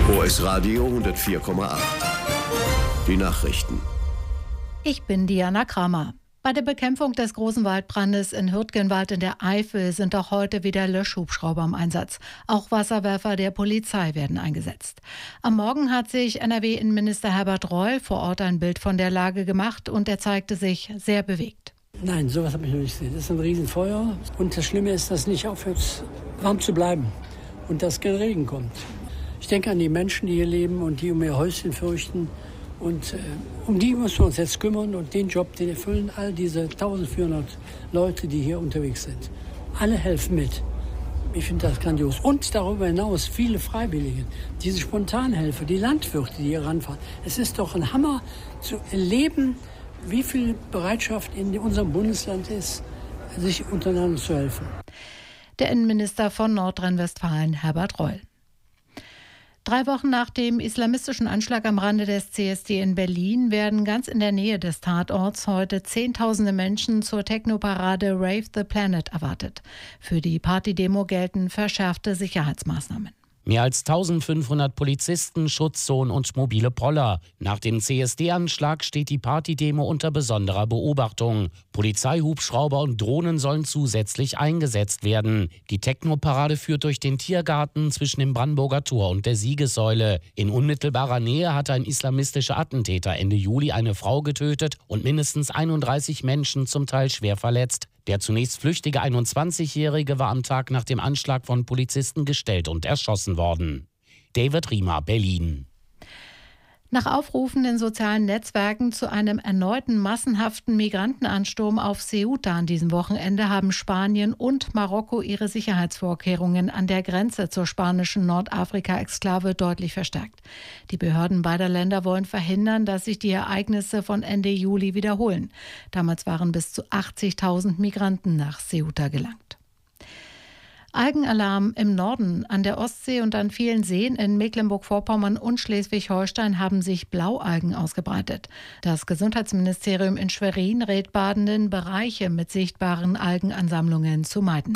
OS Radio 104,8. Die Nachrichten. Ich bin Diana Kramer. Bei der Bekämpfung des großen Waldbrandes in Hürtgenwald in der Eifel sind auch heute wieder Löschhubschrauber im Einsatz. Auch Wasserwerfer der Polizei werden eingesetzt. Am Morgen hat sich NRW-Innenminister Herbert Reul vor Ort ein Bild von der Lage gemacht und er zeigte sich sehr bewegt. Nein, sowas habe ich noch nicht gesehen. Das ist ein Riesenfeuer und das Schlimme ist, dass es nicht aufhört, warm zu bleiben und dass kein Regen kommt. Ich denke an die Menschen, die hier leben und die um ihr Häuschen fürchten. Und um die müssen wir uns jetzt kümmern und den Job, den erfüllen all diese 1400 Leute, die hier unterwegs sind. Alle helfen mit. Ich finde das grandios. Und darüber hinaus viele Freiwillige, diese Spontanhelfer, die Landwirte, die hier ranfahren. Es ist doch ein Hammer zu erleben, wie viel Bereitschaft in unserem Bundesland ist, sich untereinander zu helfen. Der Innenminister von Nordrhein-Westfalen, Herbert Reul. 3 Wochen nach dem islamistischen Anschlag am Rande des CSD in Berlin werden ganz in der Nähe des Tatorts heute Zehntausende Menschen zur Techno-Parade Rave the Planet erwartet. Für die Partydemo gelten verschärfte Sicherheitsmaßnahmen. Mehr als 1500 Polizisten, Schutzzonen und mobile Poller. Nach dem CSD-Anschlag steht die Partydemo unter besonderer Beobachtung. Polizeihubschrauber und Drohnen sollen zusätzlich eingesetzt werden. Die Techno-Parade führt durch den Tiergarten zwischen dem Brandenburger Tor und der Siegessäule. In unmittelbarer Nähe hatte ein islamistischer Attentäter Ende Juli eine Frau getötet und mindestens 31 Menschen zum Teil schwer verletzt. Der zunächst flüchtige 21-Jährige war am Tag nach dem Anschlag von Polizisten gestellt und erschossen worden. David Riemer, Berlin. Nach Aufrufen in sozialen Netzwerken zu einem erneuten massenhaften Migrantenansturm auf Ceuta an diesem Wochenende haben Spanien und Marokko ihre Sicherheitsvorkehrungen an der Grenze zur spanischen Nordafrika-Exklave deutlich verstärkt. Die Behörden beider Länder wollen verhindern, dass sich die Ereignisse von Ende Juli wiederholen. Damals waren bis zu 80.000 Migranten nach Ceuta gelangt. Algenalarm im Norden. An der Ostsee und an vielen Seen in Mecklenburg-Vorpommern und Schleswig-Holstein haben sich Blaualgen ausgebreitet. Das Gesundheitsministerium in Schwerin rät Badenden, Bereiche mit sichtbaren Algenansammlungen zu meiden.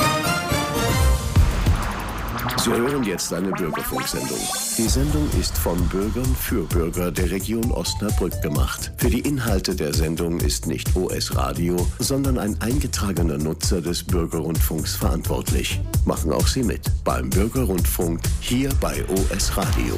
Sie hören jetzt eine Bürgerfunksendung. Die Sendung ist von Bürgern für Bürger der Region Osnabrück gemacht. Für die Inhalte der Sendung ist nicht OS Radio, sondern ein eingetragener Nutzer des Bürgerrundfunks verantwortlich. Machen auch Sie mit beim Bürgerrundfunk hier bei OS Radio.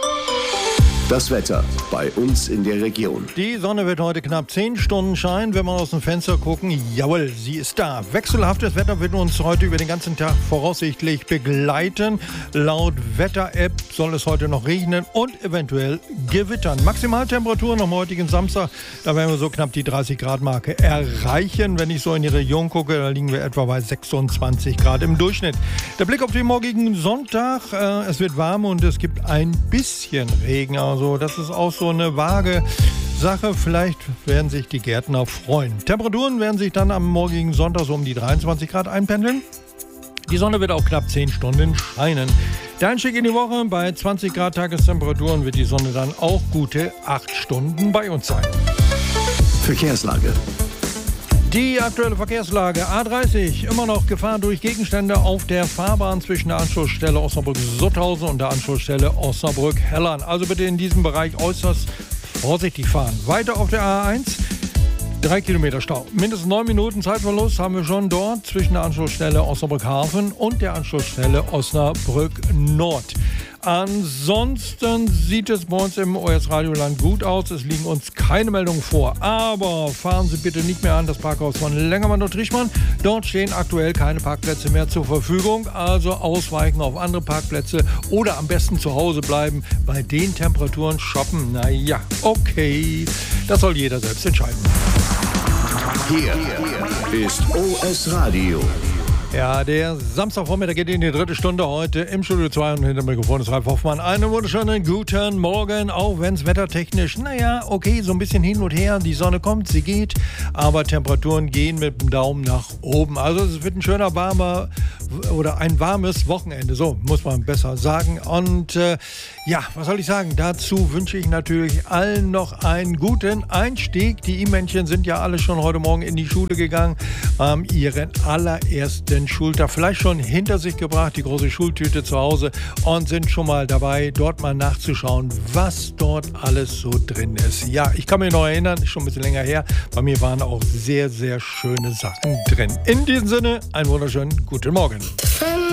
Das Wetter bei uns in der Region. Die Sonne wird heute knapp 10 Stunden scheinen. Wenn wir aus dem Fenster gucken, jawohl, sie ist da. Wechselhaftes Wetter wird uns heute über den ganzen Tag voraussichtlich begleiten. Laut Wetter-App soll es heute noch regnen und eventuell gewittern. Maximaltemperaturen am heutigen Samstag, da werden wir so knapp die 30-Grad-Marke erreichen. Wenn ich so in die Region gucke, da liegen wir etwa bei 26 Grad im Durchschnitt. Der Blick auf den morgigen Sonntag. Es wird warm und es gibt ein bisschen Regen. Also das ist auch so eine vage Sache. Vielleicht werden sich die Gärtner freuen. Temperaturen werden sich dann am morgigen Sonntag so um die 23 Grad einpendeln. Die Sonne wird auch knapp 10 Stunden scheinen. Der Einstieg in die Woche bei 20 Grad Tagestemperaturen wird die Sonne dann auch gute 8 Stunden bei uns sein. Verkehrslage. Die aktuelle Verkehrslage: A30, immer noch Gefahr durch Gegenstände auf der Fahrbahn zwischen der Anschlussstelle Osnabrück-Sutthausen und der Anschlussstelle Osnabrück-Hellern. Also bitte in diesem Bereich äußerst vorsichtig fahren. Weiter auf der A1, 3 Kilometer Stau. Mindestens 9 Minuten Zeitverlust haben wir schon dort zwischen der Anschlussstelle Osnabrück-Hafen und der Anschlussstelle Osnabrück-Nord. Ansonsten sieht es bei uns im OS-Radioland gut aus. Es liegen uns keine Meldungen vor. Aber fahren Sie bitte nicht mehr an das Parkhaus von Lengermann und Trichmann. Dort stehen aktuell keine Parkplätze mehr zur Verfügung. Also ausweichen auf andere Parkplätze oder am besten zu Hause bleiben. Bei den Temperaturen shoppen, naja, okay. Das soll jeder selbst entscheiden. Hier ist OS Radio. Ja, der Samstagvormittag geht in die 3. Stunde heute im Studio 2 und hinter dem Mikrofon ist Ralf Hoffmann. Einen wunderschönen guten Morgen, auch wenn es wettertechnisch, naja, okay, so ein bisschen hin und her. Die Sonne kommt, sie geht, aber Temperaturen gehen mit dem Daumen nach oben. Also es wird ein schöner, warmer oder ein warmes Wochenende, so muss man besser sagen. Und ja, was soll ich sagen? Dazu wünsche ich natürlich allen noch einen guten Einstieg. Die I-Männchen sind ja alle schon heute Morgen in die Schule gegangen, haben ihren allerersten Schultag vielleicht schon hinter sich gebracht, die große Schultüte zu Hause, und sind schon mal dabei, dort mal nachzuschauen, was dort alles so drin ist. Ja, ich kann mich noch erinnern, ist schon ein bisschen länger her, bei mir waren auch sehr, sehr schöne Sachen drin. In diesem Sinne, einen wunderschönen guten Morgen.